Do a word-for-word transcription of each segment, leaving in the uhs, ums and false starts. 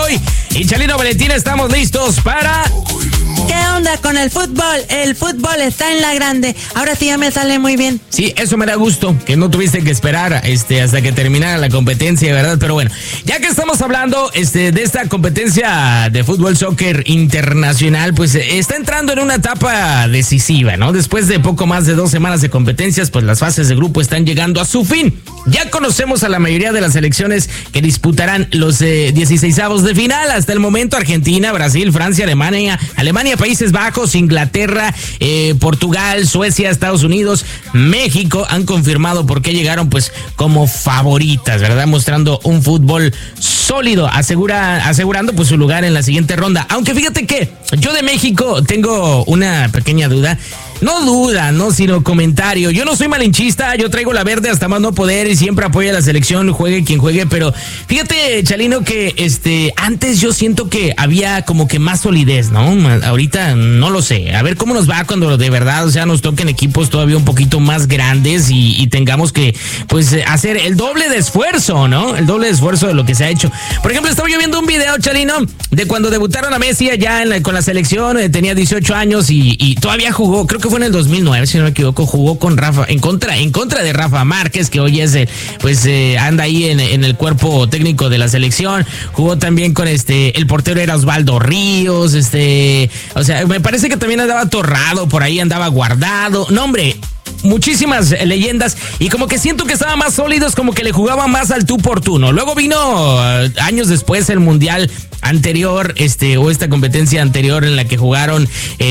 hoy. Y Chalino Valentín, estamos listos para... ¿Qué onda con el fútbol? El fútbol está en la grande. Ahora sí ya me sale muy bien. Sí, eso me da gusto, que no tuviste que esperar este, hasta que terminara la competencia, ¿verdad? Pero bueno, ya que estamos hablando este, de esta competencia de fútbol soccer internacional, pues está entrando en una etapa decisiva, ¿no? Después de poco más de dos semanas de competencias, pues las fases de grupo están llegando a su fin. Ya conocemos a la mayoría de las selecciones que disputarán los eh, dieciseisavos de final. Hasta el momento, Argentina, Brasil, Francia, Alemania, Alemania, Países Bajos, Inglaterra, eh, Portugal, Suecia, Estados Unidos, México han confirmado por qué llegaron pues como favoritas, ¿verdad? Mostrando un fútbol sólido, asegura, asegurando pues su lugar en la siguiente ronda. Aunque fíjate que yo de México tengo una pequeña duda. No duda, no, sino comentario. Yo no soy malinchista, yo traigo la verde hasta más no poder y siempre apoyo a la selección, juegue quien juegue, pero fíjate, Chalino, que este antes yo siento que había como que más solidez, ¿no? Ahorita no lo sé. A ver cómo nos va cuando de verdad, o sea, nos toquen equipos todavía un poquito más grandes y, y tengamos que, pues, hacer el doble de esfuerzo, ¿no? El doble de esfuerzo de lo que se ha hecho. Por ejemplo, estaba yo viendo un video, Chalino, de cuando debutaron a Messi allá en la, con la selección, eh, tenía dieciocho años y, y todavía jugó, creo que fue en el dos mil nueve, si no me equivoco, jugó con Rafa, en contra, en contra de Rafa Márquez, que hoy es, eh, pues, eh, anda ahí en, en el cuerpo técnico de la selección. Jugó también con este, el portero era Osvaldo Ríos, este, o sea, me parece que también andaba Torrado, por ahí andaba Guardado. No, hombre, muchísimas leyendas y como que siento que estaban más sólidos, como que le jugaban más al tú por tú, ¿no? Luego vino uh, años después el mundial anterior, este, o esta competencia anterior en la que jugaron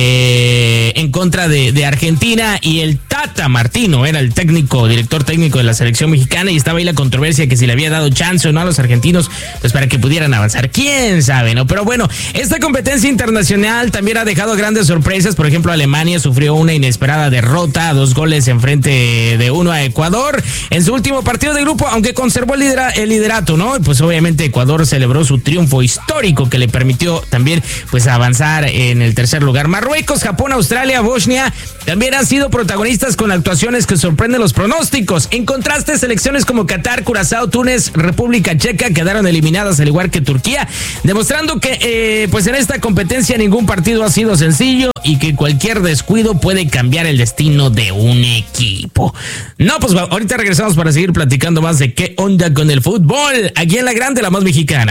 eh, en contra de, de Argentina y el Tata Martino era el técnico, director técnico de la selección mexicana y estaba ahí la controversia que si le había dado chance o no a los argentinos, pues para que pudieran avanzar, quién sabe, ¿no? Pero bueno, esta competencia internacional también ha dejado grandes sorpresas. Por ejemplo, Alemania sufrió una inesperada derrota, dos goles en frente de uno a Ecuador en su último partido de grupo, aunque conservó el, lidera, el liderato, ¿no? Pues obviamente Ecuador celebró su triunfo histórico que le permitió también pues avanzar en el tercer lugar. Marruecos, Japón, Australia, Bosnia también han sido protagonistas con actuaciones que sorprenden los pronósticos. En contraste, selecciones como Qatar, Curazao, Túnez, República Checa quedaron eliminadas al igual que Turquía, demostrando que eh, pues en esta competencia ningún partido ha sido sencillo y que cualquier descuido puede cambiar el destino de un equipo. No, pues ahorita regresamos para seguir platicando más de qué onda con el fútbol aquí en la grande, la más mexicana.